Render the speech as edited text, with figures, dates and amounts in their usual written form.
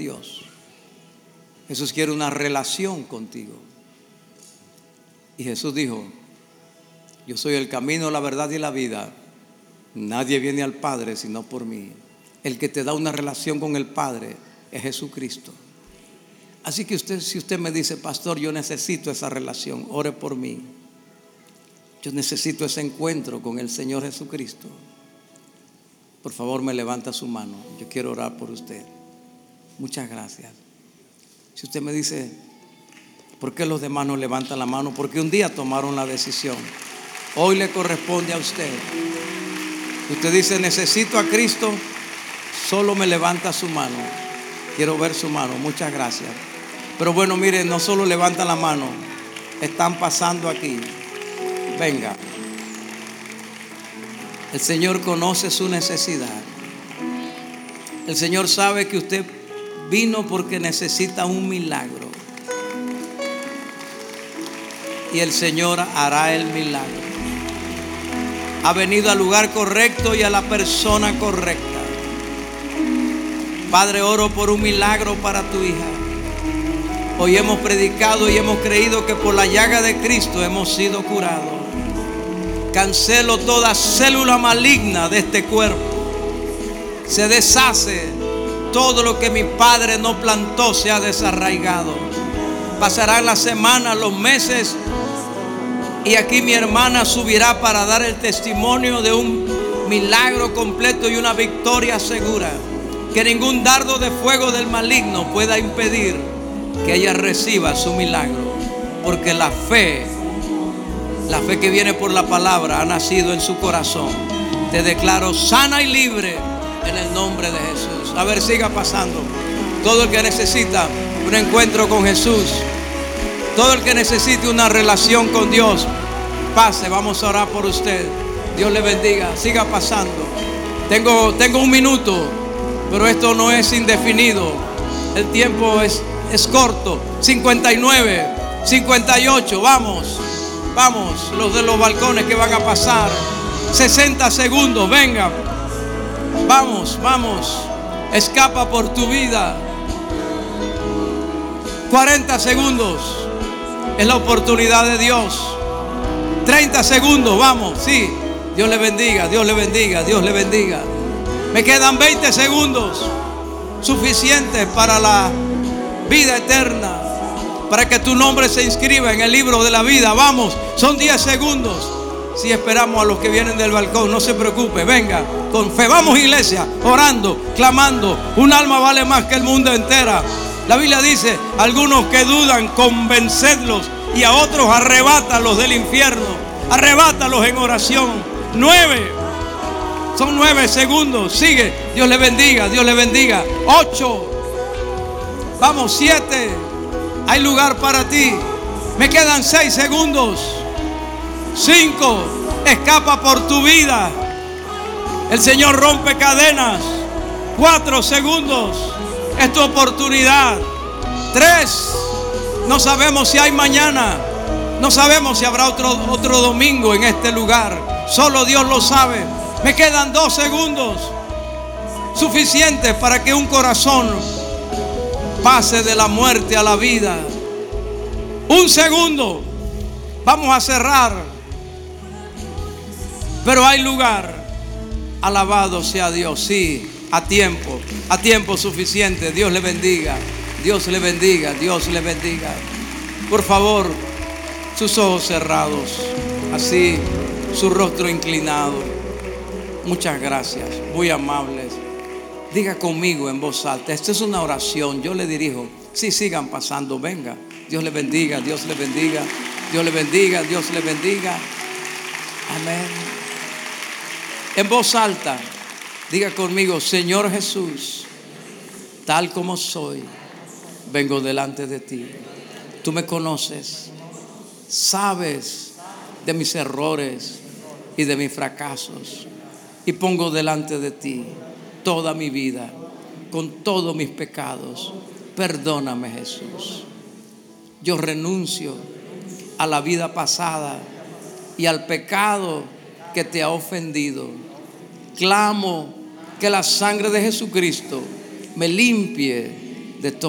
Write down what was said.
Dios. Jesús quiere una relación contigo. Y Jesús dijo: yo soy el camino, la verdad y la vida. Nadie viene al Padre sino por mí. El que te da una relación con el Padre es Jesucristo. Así que si usted me dice: pastor, yo necesito esa relación, ore por mí. Yo necesito ese encuentro con el Señor Jesucristo. Por favor, me levanta su mano. Yo quiero orar por usted. Muchas gracias. Si usted me dice: ¿por qué los demás no levantan la mano? Porque un día tomaron la decisión. Hoy le corresponde a usted. Usted dice: necesito a Cristo. Solo me levanta su mano. Quiero ver su mano. Muchas gracias. Pero bueno, miren, no solo levantan la mano, están pasando aquí. Venga. El Señor conoce su necesidad. El Señor sabe que usted vino porque necesita un milagro. Y el Señor hará el milagro. Ha venido al lugar correcto y a la persona correcta. Padre, oro por un milagro para tu hija. Hoy hemos predicado y hemos creído que por la llaga de Cristo hemos sido curados. Cancelo toda célula maligna de este cuerpo. Se deshace todo lo que mi Padre no plantó, se ha desarraigado. Pasarán las semanas, los meses, y aquí mi hermana subirá para dar el testimonio de un milagro completo y una victoria segura. Que ningún dardo de fuego del maligno pueda impedir que ella reciba su milagro. Porque la fe que viene por la palabra ha nacido en su corazón. Te declaro sana y libre en el nombre de Jesús. A ver, siga pasando. Todo el que necesita un encuentro con Jesús, todo el que necesite una relación con Dios, pase, vamos a orar por usted. Dios le bendiga, siga pasando. Tengo un minuto, pero esto no es indefinido. El tiempo es corto. 59, 58, vamos, los de los balcones que van a pasar. 60 segundos, venga. Vamos, escapa por tu vida. 40 segundos, es la oportunidad de Dios. 30 segundos, vamos, sí. Dios le bendiga, Dios le bendiga, Dios le bendiga. Me quedan 20 segundos, suficientes para la vida eterna, para que tu nombre se inscriba en el libro de la vida. Vamos, son 10 segundos. Si esperamos a los que vienen del balcón, no se preocupe, venga, con fe. Vamos, iglesia, orando, clamando. Un alma vale más que el mundo entera. La Biblia dice: algunos que dudan, convencedlos, y a otros arrebátalos del infierno. Arrebátalos en oración. 9, son 9 segundos. Sigue, Dios le bendiga, Dios le bendiga. 8, vamos, 7, hay lugar para ti. Me quedan 6 segundos. 5, escapa por tu vida. El Señor rompe cadenas. 4 segundos, es tu oportunidad. 3, no sabemos si hay mañana. No sabemos si habrá otro domingo en este lugar. Solo Dios lo sabe. Me quedan 2 segundos, suficientes para que un corazón pase de la muerte a la vida. 1 segundo, vamos a cerrar. Pero hay lugar. Alabado sea Dios. Sí, a tiempo suficiente. Dios le bendiga, Dios le bendiga, Dios le bendiga. Por favor, sus ojos cerrados, así, su rostro inclinado. Muchas gracias, muy amables. Diga conmigo en voz alta. Esta es una oración, yo le dirijo. Sí, sigan pasando, venga. Dios le bendiga, Dios le bendiga, Dios le bendiga, Dios le bendiga. Amén. En voz alta, diga conmigo: Señor Jesús, tal como soy, vengo delante de ti. Tú me conoces, sabes de mis errores y de mis fracasos, y pongo delante de ti toda mi vida, con todos mis pecados. Perdóname, Jesús. Yo renuncio a la vida pasada y al pecado que te ha ofendido. Clamo que la sangre de Jesucristo me limpie de todo.